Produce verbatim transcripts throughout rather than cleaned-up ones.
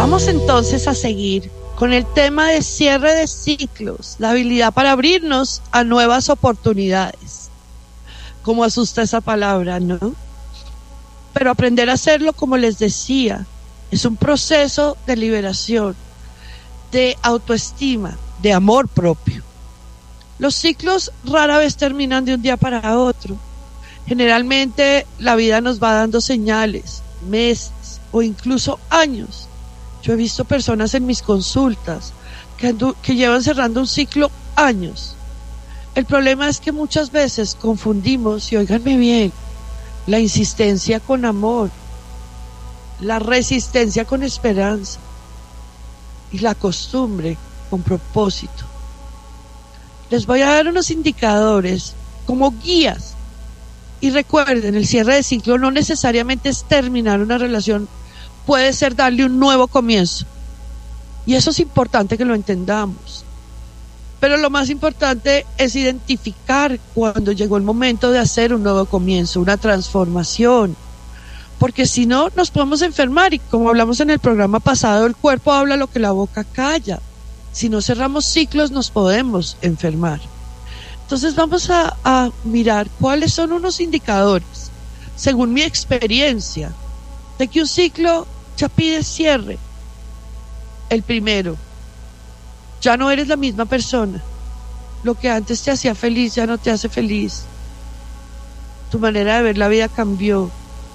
Vamos entonces a seguir con el tema de cierre de ciclos, la habilidad para abrirnos a nuevas oportunidades. Cómo asusta esa palabra, ¿no? Pero aprender a hacerlo, como les decía, es un proceso de liberación, de autoestima, de amor propio. Los ciclos rara vez terminan de un día para otro. Generalmente la vida nos va dando señales, meses o incluso años. Yo he visto personas en mis consultas que, andu- que llevan cerrando un ciclo años. El problema es que muchas veces confundimos, y óiganme bien, la insistencia con amor, la resistencia con esperanza y la costumbre con propósito. Les voy a dar unos indicadores como guías. Y recuerden, el cierre de ciclo no necesariamente es terminar una relación, puede ser darle un nuevo comienzo. Y eso es importante que lo entendamos. Pero lo más importante es identificar cuando llegó el momento de hacer un nuevo comienzo, una transformación. Porque si no, nos podemos enfermar. Y como hablamos en el programa pasado, el cuerpo habla lo que la boca calla. Si no cerramos ciclos, nos podemos enfermar. Entonces vamos a, a mirar cuáles son unos indicadores, según mi experiencia, de que un ciclo ya pide cierre. El primero, ya no eres la misma persona. Lo que antes te hacía feliz ya no te hace feliz. Tu manera de ver la vida cambió.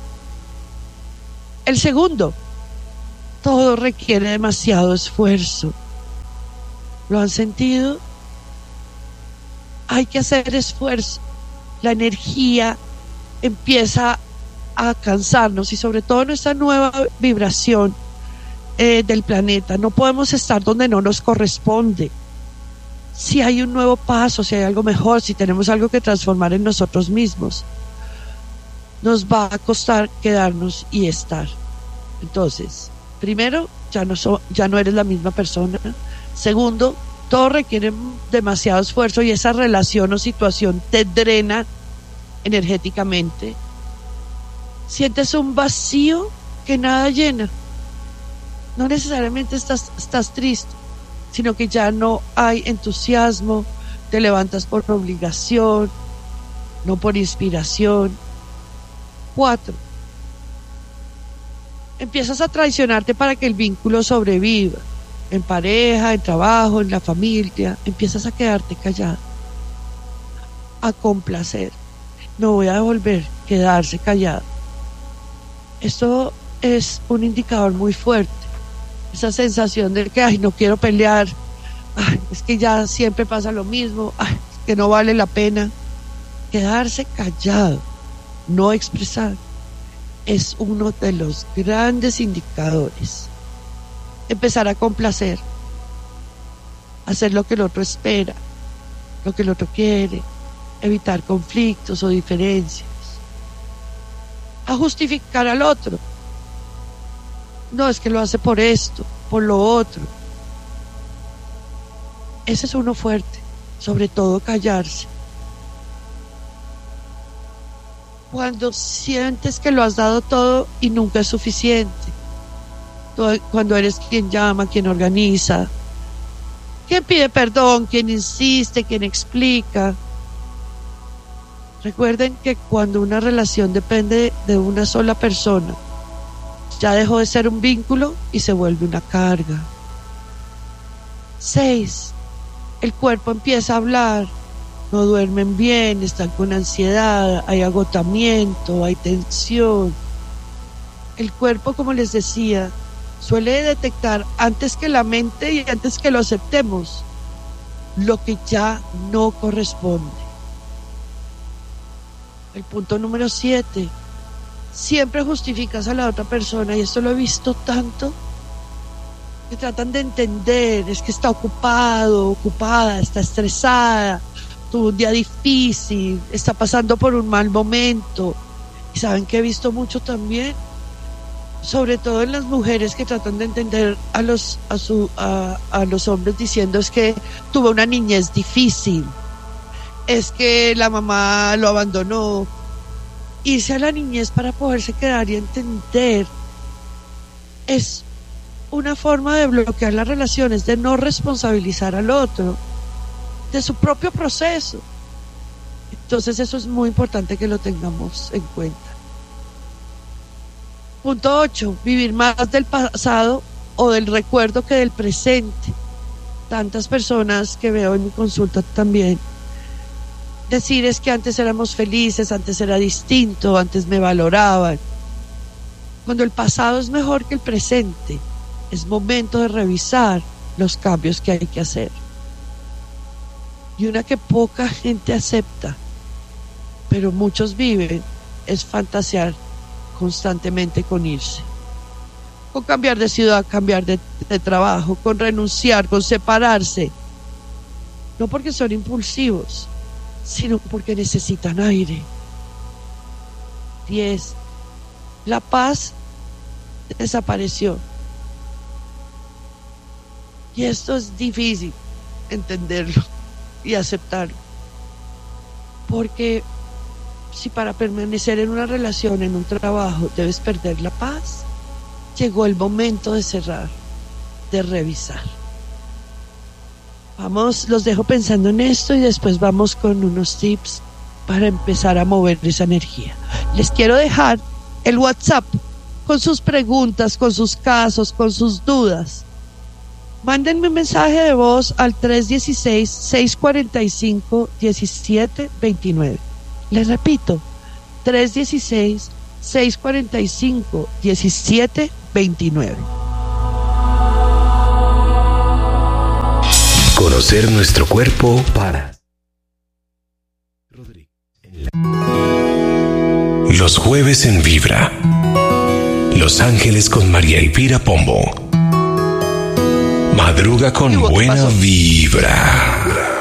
El segundo, todo requiere demasiado esfuerzo. ¿Lo han sentido? Hay que hacer esfuerzo. La energía empieza a cansarnos y sobre todo en esta nueva vibración eh, del planeta. No podemos estar donde no nos corresponde. Si hay un nuevo paso, si hay algo mejor, si tenemos algo que transformar en nosotros mismos, nos va a costar quedarnos y estar. Entonces, primero, ya no, so, ya no eres la misma persona. Segundo, todo requiere demasiado esfuerzo y esa relación o situación te drena energéticamente. Sientes un vacío que nada llena. No necesariamente estás, estás triste, sino que ya no hay entusiasmo, te levantas por obligación, no por inspiración. Cuatro, empiezas a traicionarte para que el vínculo sobreviva. En pareja, en trabajo, en la familia, empiezas a quedarte callado, a complacer. No voy a devolver, quedarse callado. Esto es un indicador muy fuerte. Esa sensación de que, ay, no quiero pelear, ay, es que ya siempre pasa lo mismo, ay, es que no vale la pena. Quedarse callado, no expresar, es uno de los grandes indicadores. Empezar a complacer, hacer lo que el otro espera, lo que el otro quiere, evitar conflictos o diferencias, a justificar al otro. No, es que lo hace por esto, por lo otro. Ese es uno fuerte, sobre todo callarse. Cuando sientes que lo has dado todo y nunca es suficiente. Cuando eres quien llama, quien organiza, quien pide perdón, quien insiste, quien explica. Recuerden que cuando una relación depende de una sola persona, ya dejó de ser un vínculo y se vuelve una carga. Seis, el cuerpo empieza a hablar. No duermen bien, están con ansiedad, hay agotamiento, hay tensión. El cuerpo, como les decía, suele detectar antes que la mente y antes que lo aceptemos lo que ya no corresponde. El punto número siete, siempre justificas a la otra persona, y esto lo he visto tanto, que tratan de entender, es que está ocupado, ocupada, está estresada, tuvo un día difícil, está pasando por un mal momento. Y saben que he visto mucho también, sobre todo en las mujeres, que tratan de entender a los a su a, a los hombres diciendo es que tuvo una niñez difícil, es que la mamá lo abandonó. Irse a la niñez para poderse quedar y entender es una forma de bloquear las relaciones, de no responsabilizar al otro de su propio proceso. Entonces eso es muy importante que lo tengamos en cuenta. Punto ocho, vivir más del pasado o del recuerdo que del presente. Tantas personas que veo en mi consulta también decir es que antes éramos felices, antes era distinto, antes me valoraban. Cuando el pasado es mejor que el presente, es momento de revisar los cambios que hay que hacer. Y una que poca gente acepta, pero muchos viven, es fantasear constantemente con irse, con cambiar de ciudad, cambiar de, de trabajo, con renunciar, con separarse, no porque son impulsivos, sino porque necesitan aire. Diez, la paz desapareció. Y esto es difícil entenderlo y aceptarlo, porque si para permanecer en una relación, en un trabajo, debes perder la paz, llegó el momento de cerrar, de revisar. Vamos, los dejo pensando en esto y después vamos con unos tips para empezar a mover esa energía. Les quiero dejar el WhatsApp con sus preguntas, con sus casos, con sus dudas. Mándenme un mensaje de voz al tres uno seis, seis cuatro cinco, uno siete dos nueve. Les repito, tres uno seis, seis cuatro cinco, uno siete dos nueve. Conocer nuestro cuerpo para los jueves en Vibra. Los Ángeles con María Elvira Pombo. Madruga con buena vibra.